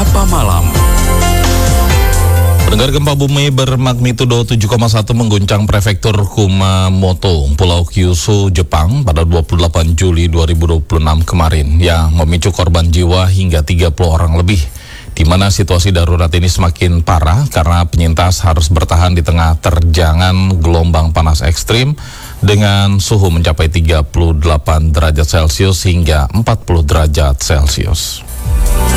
Sapa Malam. Pendengar, gempa bumi bermagnitudo 7,1 mengguncang prefektur Kumamoto, Pulau Kyushu, Jepang pada 28 Juli 2026 kemarin yang memicu korban jiwa hingga 30 orang lebih, di mana situasi darurat ini semakin parah karena penyintas harus bertahan di tengah terjangan gelombang panas ekstrim dengan suhu mencapai 38 derajat Celcius hingga 40 derajat Celcius.